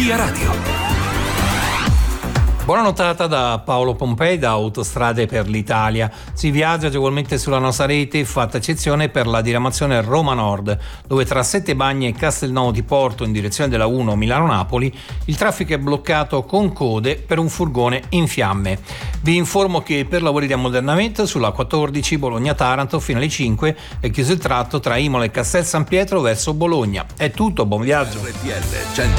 Via Radio. Buona notata da Paolo Pompei da Autostrade per l'Italia. Si viaggia agevolmente sulla nostra rete, fatta eccezione per la diramazione Roma Nord, dove tra Settebagni e Castelnuovo di Porto in direzione della 1 Milano-Napoli il traffico è bloccato con code per un furgone in fiamme. Vi informo che per lavori di ammodernamento sulla 14 Bologna-Taranto fino alle 5 è chiuso il tratto tra Imola e Castel San Pietro verso Bologna. È tutto, buon viaggio. RTL 102.5